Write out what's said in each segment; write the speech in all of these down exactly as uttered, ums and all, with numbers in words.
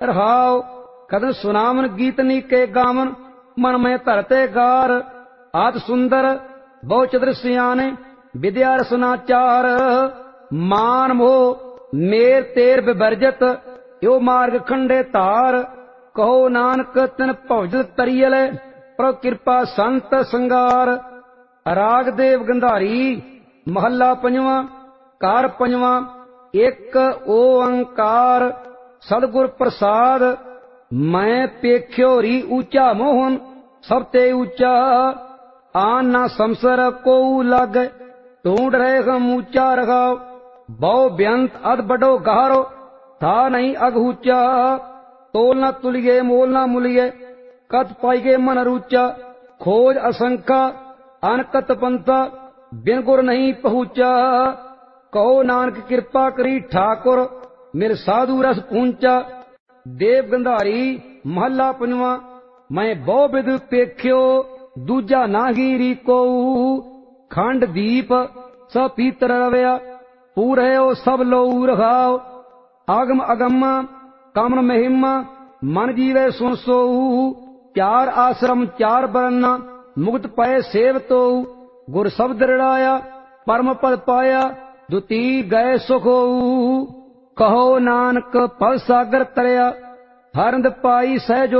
रहाओ कदम सुनावन गीत नीके गावन मन में धरते गार आत सुंदर बहु चतुर सियाने विद्या रसनाचार मान मोह मेर तेर विवर्जत यो मार्ग खंडे तार कहो नानक तिन भवजत तरियल प्रभु कृपा संत संगार। राग देव गंधारी महला पंजवा कार पंजवा एक ओंकार सदगुर प्रसाद मैं पेख्यो री ऊंचा मोहन सबते ऊंचा आन ना संसर को लग ढूंढ रहे हम ऊंचा रखाओ बहु व्यंत अध बड़ो गहरो था नहीं अगूचा तोल न तुलिये मोल न मुलिये कत पाइगे मन रूचा खोज असंख्या अनकत पंथा बिन गुर नहीं पहुंचा कहो नानक कृपा करी ठाकुर मेरे साधु रस पूंचा। देव गंधारी महला पंजवा मैं बहु विध पेख्यो दूजा नाहीरी को खंड दीप स पीतर रवया पूरे सब लो रखाओ आगम अगम कामन महिमा मन जीवे सुन सो चार आश्रम चार बरना मुक्त पाए सेव तो गुर शब्द रड़ाया परम पद पाया दुती गए सुख कहो नानक फल सागर तरया हरंद पाई सहजो।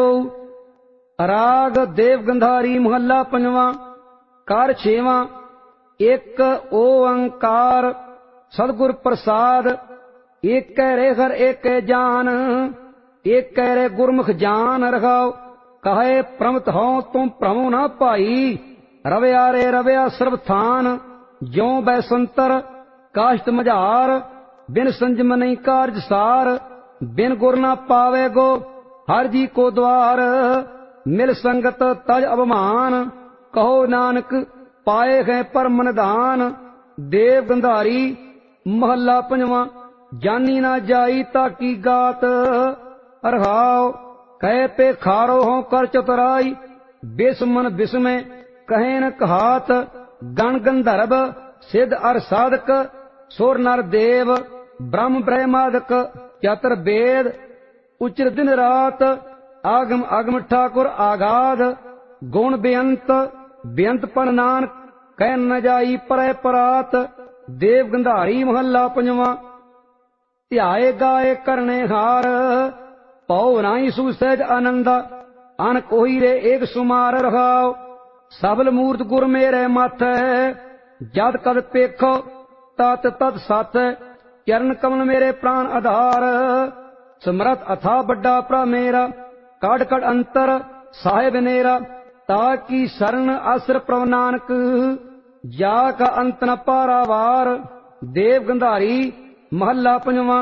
राग देव गंधारी महला पंजवा कार छेवा एक ओंकार सदगुर प्रसाद एक रे हर एक जान एक रे गुरमुख जान रखाओ कहे प्रमत हो तुम प्रभु न पाई रवया रे रवया सर्वथान ज्यों बैसंतर काष्ट मजार बिन संजम नहीं कार्य सार बिन गुर न पावे गो हर जी को द्वार मिल संगत तज अवमान कहो नानक पाए हैं परम निधान। देव गंधारी महला पंजवा जानी ना जाई ताकी गात रहाओ कहे पे खारो हो कर चतुराई बिस मन बिस में कहे न कहात गण गंधर्व सिद्ध अर साधक सुर नर देव ब्रह्म ब्रह्मादक चतुर वेद उच्र दिन रात आगम आगम ठाकुर आगाध गुण बेअंत बेअंत पर नानक कह न जाई परै परात। देव गंधारी महला पंजवा ध्याए गाए करने हार पौ नाई सुसहज आनंद अन कोई रे एक सुमार रखाओ सबल मूर्त गुर मेरे माथे जद कद पेखो तत तत सत चरण कमल मेरे प्राण आधार समरथ अथा बड़ा प्रा मेरा काट काट अंतर साहेब नेरा ताकि शरण आसर प्रभ नानक जा का अंत न पारावार। देव गंधारी महला पंजवा